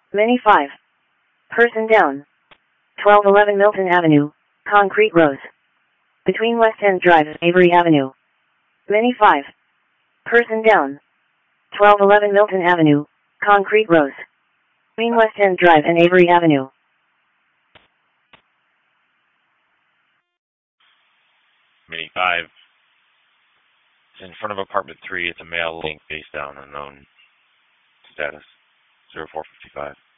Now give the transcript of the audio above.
Mini 5. Person down. 1211 Milton Avenue, Concrete Rose. Between West End Drive and Avery Avenue. Mini 5. Person down. 1211 Milton Avenue, Concrete Rose. Between West End Drive and Avery Avenue. Mini 5. It's in front of apartment 3. It's a male link based down unknown status. 0455.